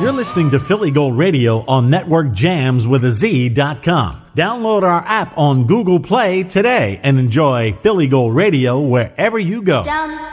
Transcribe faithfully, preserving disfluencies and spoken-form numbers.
You're listening to Philly Gold Radio on Network Jams with a Z dot com. Download our app on Google Play today and enjoy Philly Gold Radio wherever you go. Down.